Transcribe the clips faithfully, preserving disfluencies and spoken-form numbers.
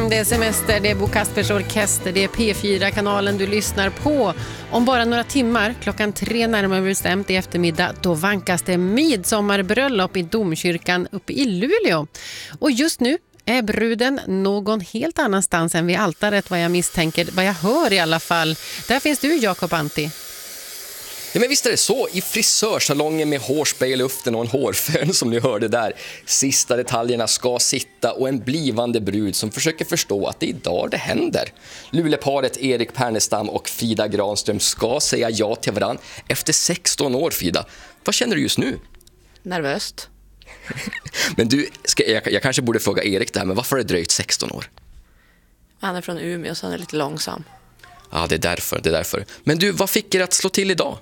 Det är semester, det är Bo Kaspers Orkester, det är P fyra-kanalen du lyssnar på. Om bara några timmar, klockan tre närmare bestämt i eftermiddag, då vankas det midsommarbröllop i domkyrkan uppe i Luleå. Och just nu är bruden någon helt annanstans än vid altaret, vad jag misstänker, vad jag hör i alla fall. Där finns du, Jakob Antti. Ja, men visst är det så. I frisörsalongen med hårspray i luften och en hårfön som ni hörde där. Sista detaljerna ska sitta och en blivande brud som försöker förstå att det är idag det händer. Luleparet Erik Pernestam och Frida Granström ska säga ja till varann efter sexton år, Frida. Vad känner du just nu? Nervöst. Men du, ska, jag, jag kanske borde fråga Erik det här, men varför har det dröjt sexton år? Han är från Umeå så han är lite långsam. Ja, det är därför, det är därför. Men du, vad fick er att slå till idag?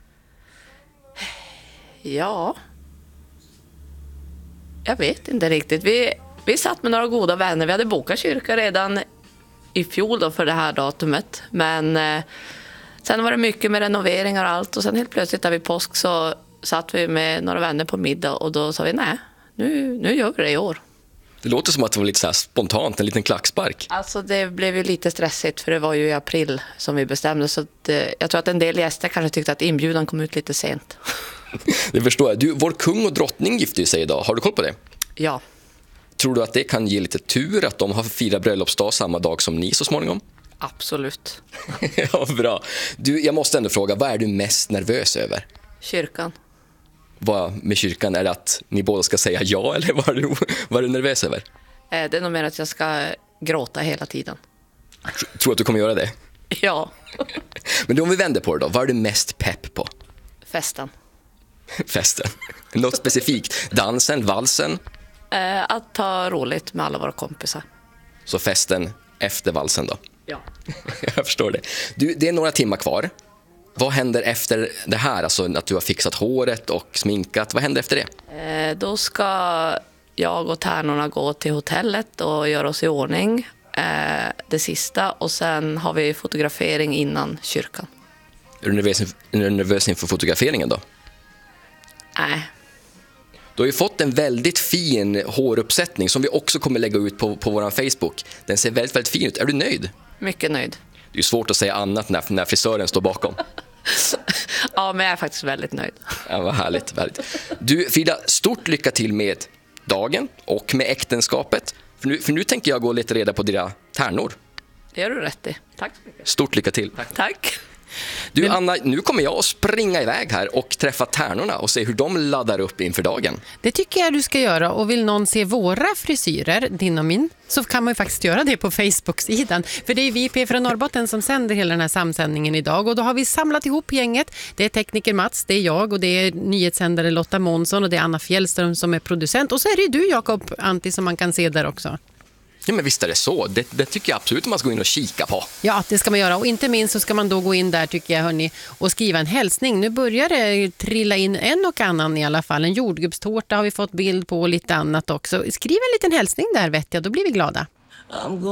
Ja, jag vet inte riktigt. Vi, vi satt med några goda vänner. Vi hade bokat kyrka redan i fjol då för det här datumet. Men eh, sen var det mycket med renoveringar och allt. Och sen helt plötsligt där vid påsk så satt vi med några vänner på middag. Och då sa vi, nej, nu, nu gör vi det i år. Det låter som att det var lite så här spontant, en liten klackspark. Alltså det blev ju lite stressigt för det var ju i april som vi bestämde. Så att, eh, jag tror att en del gäster kanske tyckte att inbjudan kom ut lite sent. Det förstår jag. Du, vår kung och drottning gifter sig idag. Har du koll på det? Ja. Tror du att det kan ge lite tur att de har firat bröllopsdag samma dag som ni så småningom? Absolut. Ja, bra. Du, jag måste ändå fråga, vad är du mest nervös över? Kyrkan. Vad med kyrkan? Är det att ni båda ska säga ja eller vad är du, vad är du nervös över? Eh, det är nog mer att jag ska gråta hela tiden. Tror du att du kommer göra det? Ja. Men om vi vänder på det då, vad är du mest pepp på? Festen. Festen. Något specifikt? Dansen, valsen? Eh, att ta roligt med alla våra kompisar. Så festen efter valsen då? Ja. Jag förstår det. Du, det är några timmar kvar. Vad händer efter det här? Alltså att du har fixat håret och sminkat. Vad händer efter det? Eh, då ska jag och tärnorna gå till hotellet och göra oss i ordning. Eh, det sista. Och sen har vi fotografering innan kyrkan. Är du nervös, är du nervös inför fotograferingen då? Nej. Du har ju fått en väldigt fin håruppsättning som vi också kommer lägga ut på, på vår Facebook. Den ser väldigt, väldigt fin ut. Är du nöjd? Mycket nöjd. Det är ju svårt att säga annat när, när frisören står bakom. Ja, men jag är faktiskt väldigt nöjd. Ja, vad härligt, härligt. Du, Frida, stort lycka till med dagen och med äktenskapet. För nu, för nu tänker jag gå lite reda på dina tärnor. Det gör du rätt i. Tack så mycket. Stort lycka till. Tack. Tack. Du, Anna, nu kommer jag att springa iväg här och träffa tärnorna och se hur de laddar upp inför dagen. Det tycker jag du ska göra, och vill någon se våra frisyrer, din och min, så kan man ju faktiskt göra det på Facebook-sidan. För det är vi P från Norrbotten som sänder hela den här samsändningen idag, och då har vi samlat ihop gänget. Det är tekniker Mats, det är jag och det är nyhetssändare Lotta Månsson och det är Anna Fjällström som är producent. Och så är det du, Jakob Antti, som man kan se där också. Ja, men visst är det så. Det, det tycker jag absolut att man ska gå in och kika på. Ja, det ska man göra. Och inte minst så ska man då gå in där, tycker jag, hörni, och skriva en hälsning. Nu börjar det trilla in en och annan i alla fall. En jordgubbstårta har vi fått bild på och lite annat också. Skriv en liten hälsning där, vet jag. Då blir vi glada.